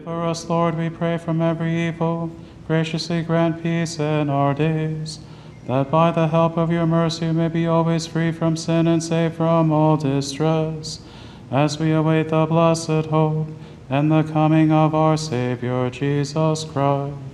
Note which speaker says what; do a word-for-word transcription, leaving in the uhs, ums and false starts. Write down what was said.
Speaker 1: For us, Lord, we pray from every evil. Graciously grant peace in our days, that by the help of your mercy we may be always free from sin and safe from all distress, as we await the blessed hope and the coming of our Savior Jesus Christ.